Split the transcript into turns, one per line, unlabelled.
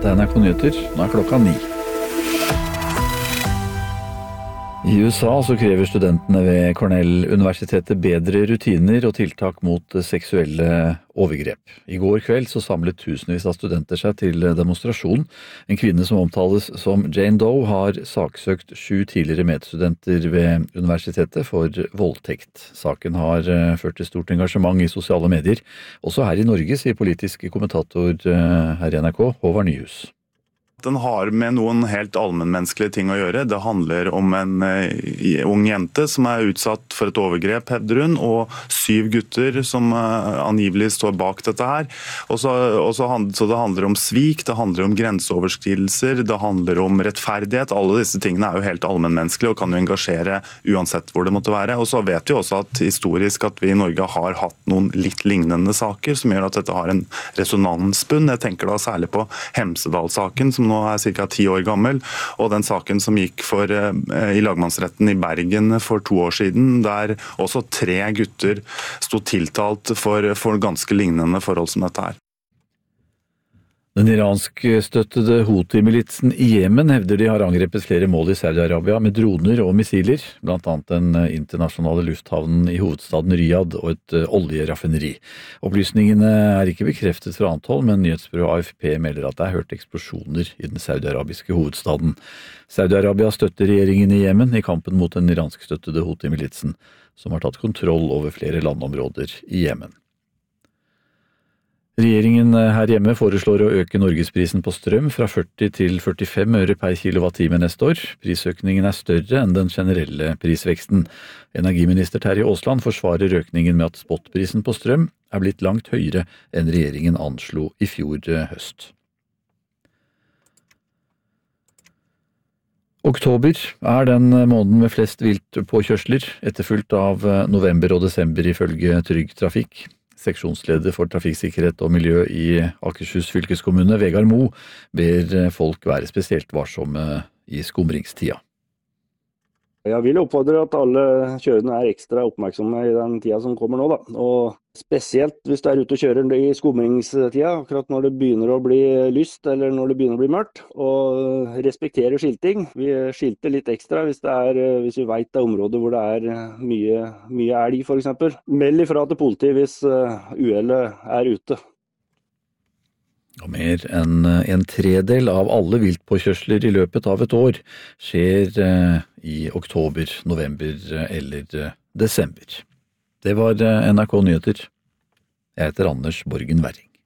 Dette er NRK Nyheter, nå er klokka 9. I USA så krever studentene ved Cornell-universitetet bedre rutiner og tiltak mot seksuelle overgrep. I går kveld så samlet tusenvis av studenter seg til demonstrasjon. En kvinne som omtales som Jane Doe har saksøkt 7 tidligere medstudenter ved universitetet for voldtekt. Saken har ført til stort engasjement i sosiale medier. Også her i Norge, sier politisk kommentator her i NRK, Håvard Nyhus.
Den har med noen helt allmennmenneskelige ting å gjøre. Det handler om en ung jente som er utsatt for et overgrep, hevder hun, og 7 gutter som angivelig står bak dette her. Så det handler om svik, det handler om grenseoverskridelser, det handler om rettferdighet. Alle disse tingene er jo helt allmennmenneskelige og kan jo engasjere uansett hvor det måtte være. Og så vet vi også at historisk at vi i Norge har hatt noen litt lignende saker som gjør at dette har en resonansbunn. Jeg tenker da særlig på Hemsedal-saken, som nå er ca. 10 år gammel, og den saken som gikk i lagmannsretten i Bergen for 2 år siden, der også 3 gutter sto tiltalt for ganske lignende forhold som dette her.
Den iransk-støttede Houthi-militsen i Jemen hevder de har angrepet flere mål i Saudi-Arabia med droner og missiler, blant annet den internasjonale lufthavnen i hovedstaden Riyadh og et oljeraffineri. Opplysningene er ikke bekreftet fra annet hold, men nyhetsbyrået AFP melder at det er hørt eksplosjoner i den saudi-arabiske hovedstaden. Saudi-Arabia støtter regjeringen i Jemen i kampen mot den iransk-støttede Houthi-militsen, som har tatt kontroll over flere landområder i Jemen. Regjeringen her hjemme foreslår å øke norgesprisen på strøm fra 40 til 45 øre per kilowattime neste år. Prisøkningen er større enn den generelle prisveksten. Energiminister Terje Aasland forsvarer økningen med at spotprisen på strøm er blitt langt høyere enn regjeringen anslo i fjor høst. Oktober er den måneden med flest viltpåkjørsler, etterfulgt av november og desember ifølge Trygg Trafikk. Seksjonsleder for trafikksikkerhet og miljø i Akershus fylkeskommune, Vegard Mo, ber folk være spesielt varsomme i skumringstida.
Jeg vil oppfordre at alle kjørende er ekstra oppmerksomme i den tida som kommer nå, da. Og spesielt hvis du er ute og kjører i skumringstida, akkurat når det begynner å bli lyst eller når det begynner å bli mørkt, og respektere skilting. Vi skilter litt ekstra hvis vi vet det er områder hvor det er mye elg for eksempel. Meld ifra til politiet hvis uhellet er ute.
Og mer enn en tredel av alle viltpåkjørsler i løpet av et år skjer i oktober, november eller desember. Det var NRK Nyheter. Jeg heter Anders Borgen Werring.